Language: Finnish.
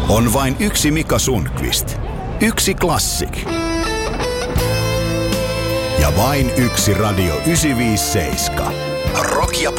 On vain yksi Mika Sundqvist. Yksi Classic. Ja vain yksi Radio 957. Rock ja